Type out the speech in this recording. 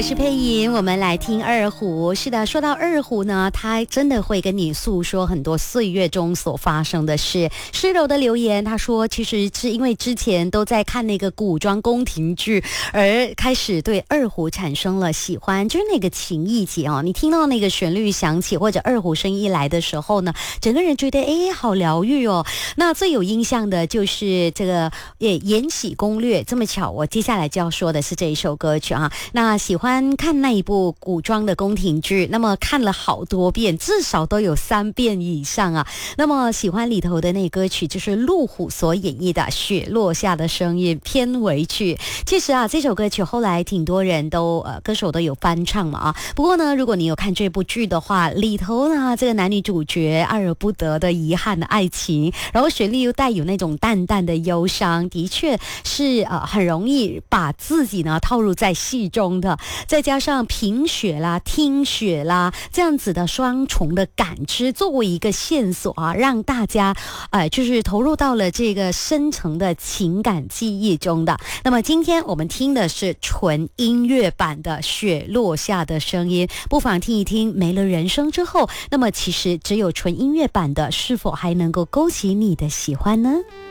是配音，我们来听二胡。是的，说到二胡呢，它真的会跟你诉说很多岁月中所发生的事。诗柔的留言，他说其实是因为之前都在看那个古装宫廷剧，而开始对二胡产生了喜欢，就是那个情意结哦。你听到那个旋律响起，或者二胡声一来的时候呢，整个人觉得好疗愈哦。那最有印象的就是这个《延禧攻略》，这么巧，我接下来就要说的是这一首歌曲啊。那喜欢看那一部古装的宫廷剧，那么看了好多遍，至少都有3遍以上啊。那么喜欢里头的那歌曲就是陆虎所演绎的《雪落下的声音》片尾曲。其实啊，这首歌曲后来挺多人都歌手都有翻唱嘛啊。不过呢，如果你有看这部剧的话，里头呢这个男女主角爱而不得的遗憾的爱情，然后旋律又带有那种淡淡的忧伤，的确是很容易把自己呢套入在戏中的。再加上品雪啦、听雪啦这样子的双重的感知作为一个线索啊，让大家就是投入到了这个深层的情感记忆中的。那么今天我们听的是纯音乐版的《雪落下的声音》，不妨听一听没了人声之后，那么其实只有纯音乐版的是否还能够勾起你的喜欢呢？